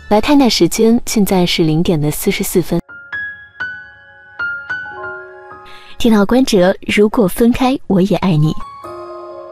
来看的时间现在是0点的44分。听到关喆，如果分开，我也爱你。